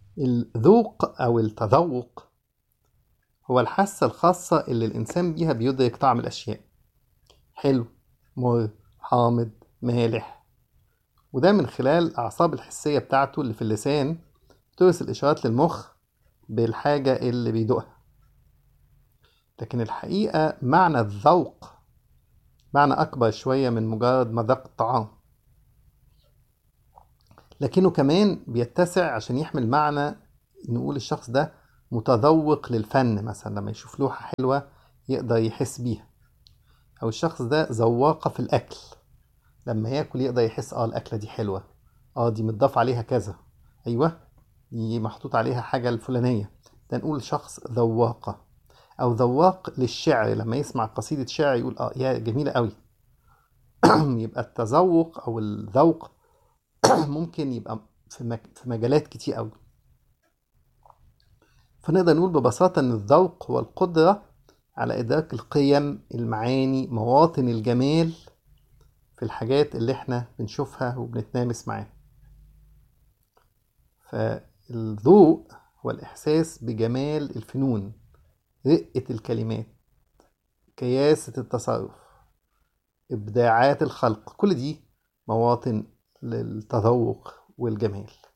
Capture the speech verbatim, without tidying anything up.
الذوق أو التذوق هو الحاسة الخاصة اللي الإنسان بيها بيدرك طعم الأشياء. حلو، مر، حامض، مالح. وده من خلال الأعصاب الحسية بتاعته اللي في اللسان ترسل إشارات للمخ بالحاجة اللي بيدوقها. لكن الحقيقة معنى الذوق معنى أكبر شوية من مجرد مذاق الطعام، لكنه كمان بيتسع عشان يحمل معنى نقول الشخص ده متذوق للفن. مثلا لما يشوف لوحة حلوة يقدر يحس بيها، أو الشخص ده ذواقة في الأكل، لما ياكل يقدر يحس اه الأكلة دي حلوة، اه دي متضاف عليها كذا، أيوة دي محطوط عليها حاجة الفلانية. ده نقول شخص ذواقة. أو ذواق للشعر، لما يسمع قصيدة شعر يقول اه يا جميلة قوي. يبقى التذوق أو الذوق ممكن يبقى في مك- في مجالات كتير قوي. فنقدر نقول ببساطة إن الذوق هو القدرة على إدراك القيم، المعاني، مواطن الجمال في الحاجات اللي إحنا بنشوفها وبنتنامس معاها. فالذوق هو الإحساس بجمال الفنون، رقة الكلمات، كياسة التصرف، إبداعات الخلق. كل دي مواطن للتذوق والجمال.